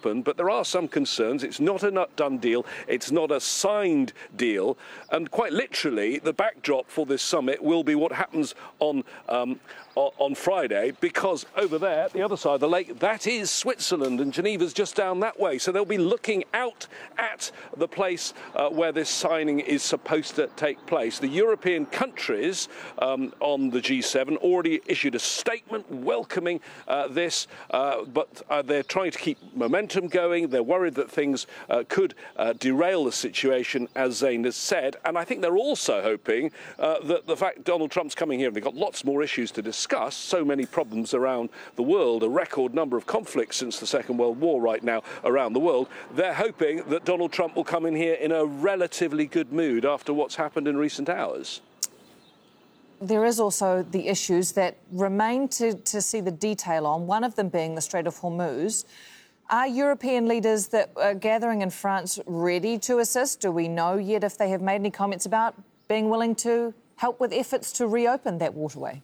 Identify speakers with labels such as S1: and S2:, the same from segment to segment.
S1: happened, but there are some concerns. It's not a done deal. It's not a signed deal. And quite literally, the backdrop for this summit will be what happens on Friday, because over there, the other side of the lake, that is Switzerland, and Geneva's just down that way. So they'll be looking out at the place where this signing is supposed to take place. The European countries on the G7 already issued a statement welcoming this, but they're trying to keep momentum going. They're worried that things could derail the situation, as Zain has said. And I think they're also hoping that the fact Donald Trump's coming here, and they've got lots more issues to discuss, so many problems around the world, a record number of conflicts since the Second World War right now around the world. They're hoping that Donald Trump will come in here in a relatively good mood after what's happened in recent hours.
S2: There is also the issues that remain to see the detail on, one of them being the Strait of Hormuz. Are European leaders that are gathering in France ready to assist? Do we know yet if they have made any comments about being willing to help with efforts to reopen that waterway?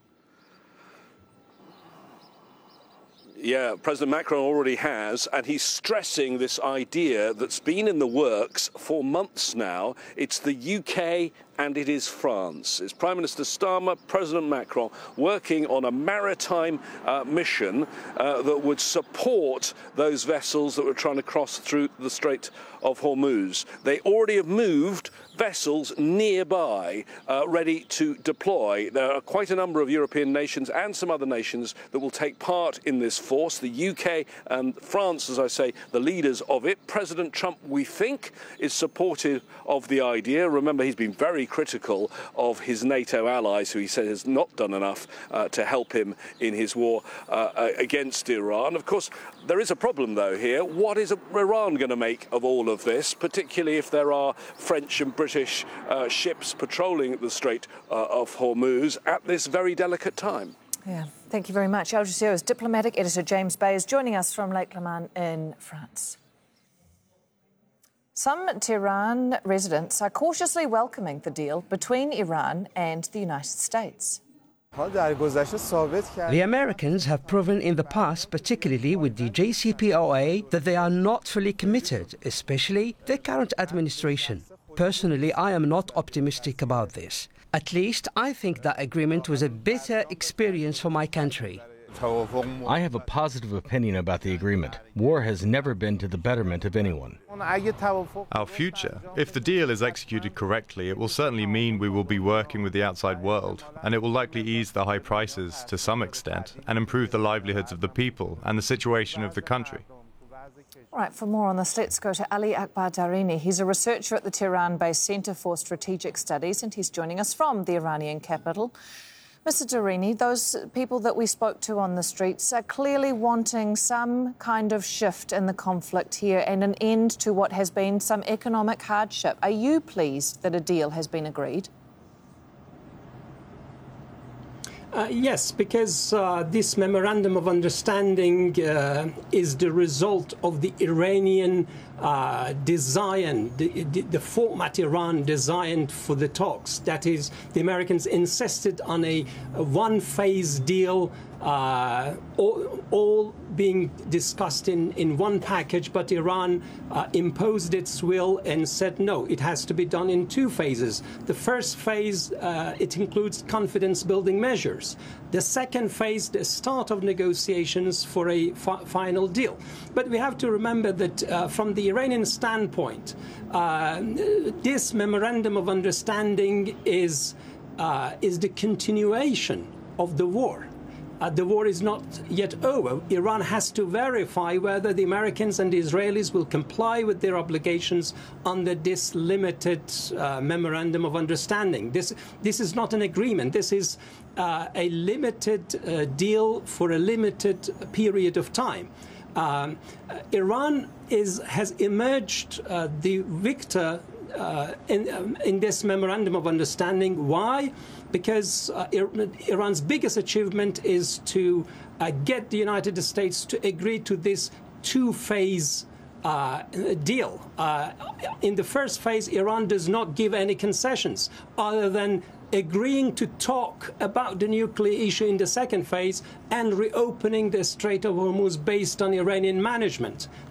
S1: Yeah, President Macron already has, and he's stressing this idea that's been in the works for months now. It's the UK and it is France. It's Prime Minister Starmer, President Macron, working on a maritime mission that would support those vessels that were trying to cross through the Strait of Hormuz. They already have moved vessels nearby, ready to deploy. There are quite a number of European nations and some other nations that will take part in this force. The UK and France, as I say, the leaders of it. President Trump, we think, is supportive of the idea. Remember, he's been very critical of his NATO allies, who he says has not done enough to help him in his war against Iran. Of course, there is a problem, though, here. What is Iran going to make of all of this, particularly if there are French and British ships patrolling the Strait of Hormuz at this very delicate time?
S2: Yeah, thank you very much. Al Jazeera's diplomatic editor James Bay is joining us from Lake Leman in France. Some Tehran residents are cautiously welcoming the deal between Iran and the United States.
S3: The Americans have proven in the past, particularly with the JCPOA, that they are not fully committed, especially the current administration. Personally, I am not optimistic about this. At least, I think that agreement was a bitter experience for my country.
S4: I have a positive opinion about the agreement. War has never been to the betterment of anyone.
S5: Our future. If the deal is executed correctly, it will certainly mean we will be working with the outside world, and it will likely ease the high prices to some extent and improve the livelihoods of the people and the situation of the country.
S2: All right, for more on this, let's go to Ali Akbar Darini. He's a researcher at the Tehran-based Centre for Strategic Studies, and he's joining us from the Iranian capital. Mr. Darini, those people that we spoke to on the streets are clearly wanting some kind of shift in the conflict here and an end to what has been some economic hardship. Are you pleased that a deal has been agreed?
S6: Yes, because this memorandum of understanding is the result of the Iranian design, the format Iran designed for the talks. That is, the Americans insisted on a one-phase deal, all being discussed in one package, but Iran imposed its will and said, no, it has to be done in two phases. The first phase, it includes confidence-building measures. The second phase, the start of negotiations for a final deal. But we have to remember that from the Iranian standpoint, this memorandum of understanding is the continuation of the war. The war is not yet over. Iran has to verify whether the Americans and the Israelis will comply with their obligations under this limited memorandum of understanding. This is not an agreement. This is a limited deal for a limited period of time. Iran has emerged the victor in this memorandum of understanding. Why? Because Iran's biggest achievement is to get the United States to agree to this two-phase deal. In the first phase, Iran does not give any concessions other than agreeing to talk about the nuclear issue in the second phase and reopening the Strait of Hormuz based on Iranian management.